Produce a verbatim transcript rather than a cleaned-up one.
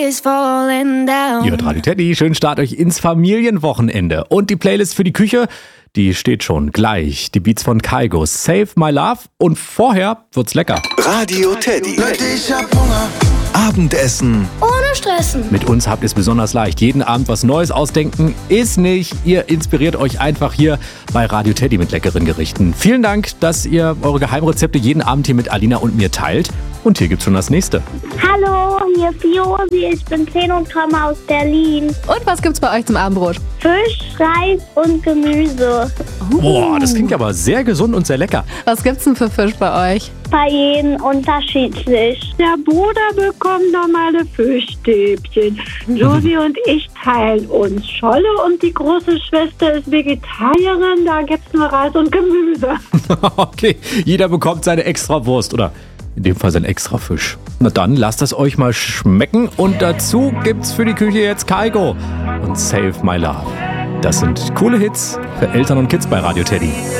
is falling down. Ihr hört Radio Teddy, schön Start euch ins Familienwochenende. Und die Playlist für die Küche, die steht schon gleich. Die Beats von Kygo, Save My Love. Und vorher wird's lecker. Radio Teddy. Leute, ich hab Hunger. Abendessen. Ohne Stressen. Mit uns habt ihr es besonders leicht. Jeden Abend was Neues ausdenken ist nicht. Ihr inspiriert euch einfach hier bei Radio Teddy mit leckeren Gerichten. Vielen Dank, dass ihr eure Geheimrezepte jeden Abend hier mit Alina und mir teilt. Und hier gibt's schon das nächste. Hallo, hier ist Josi, ich bin zehn und komme aus Berlin. Und was gibt's bei euch zum Abendbrot? Fisch, Reis und Gemüse. Boah, das klingt aber sehr gesund und sehr lecker. Was gibt's denn für Fisch bei euch? Bei jedem unterschiedlich. Der Bruder bekommt normale Fischstäbchen. Josi und ich teilen uns Scholle und die große Schwester ist Vegetarierin. Da gibt's nur Reis und Gemüse. Okay, jeder bekommt seine extra Wurst oder in dem Fall sein extra Fisch. Na dann, lasst es euch mal schmecken. Und dazu gibt's für die Küche jetzt Kygo und Save My Love. Das sind coole Hits für Eltern und Kids bei Radio Teddy.